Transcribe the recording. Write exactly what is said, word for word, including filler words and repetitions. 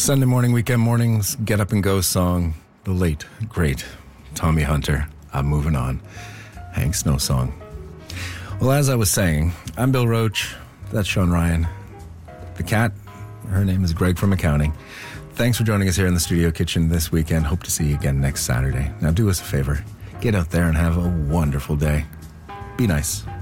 Sunday morning, weekend mornings, get up and go song. The late, great Tommy Hunter. I'm moving on. Hank Snow song. Well, as I was saying, I'm Bill Roach. That's Sean Ryan. The cat, her name is Greg from accounting. Thanks for joining us here in the studio kitchen this weekend. Hope to see you again next Saturday. Now do us a favor. Get out there and have a wonderful day. Be nice.